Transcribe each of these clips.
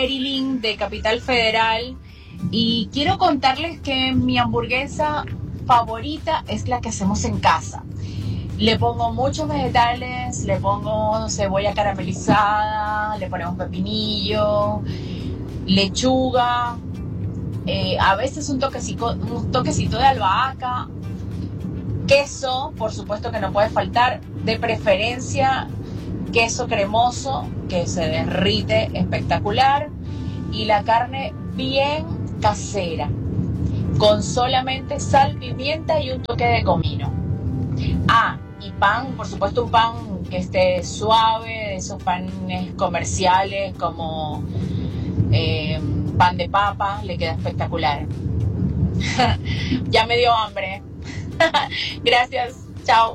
Marilyn de Capital Federal y quiero contarles que mi hamburguesa favorita es la que hacemos en casa. Le pongo muchos vegetales, le pongo cebolla caramelizada, le ponemos pepinillo, lechuga, a veces un toquecito de albahaca, queso, por supuesto que no puede faltar, de preferencia queso cremoso que se derrite espectacular y la carne bien casera con solamente sal, pimienta y un toque de comino. Y pan, por supuesto un pan que esté suave, de esos panes comerciales como pan de papa, le queda espectacular. Ya me dio hambre. Gracias, chao.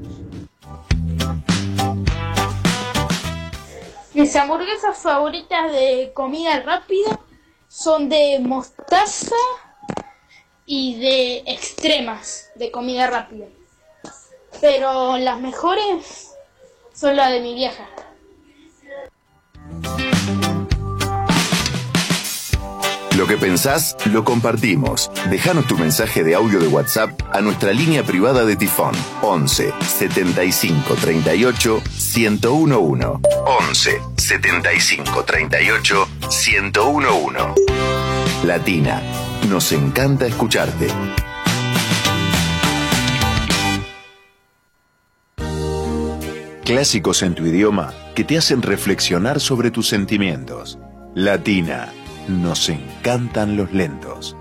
Mis hamburguesas favoritas de comida rápida son de mostaza y de extremas de comida rápida. Pero las mejores son las de mi vieja. Lo que pensás, lo compartimos. Déjanos tu mensaje de audio de WhatsApp a nuestra línea privada de Tifón. 11 75 38 1011. 11 75 38 1011. Latina, nos encanta escucharte. Clásicos en tu idioma que te hacen reflexionar sobre tus sentimientos. Latina, nos encantan los lentos.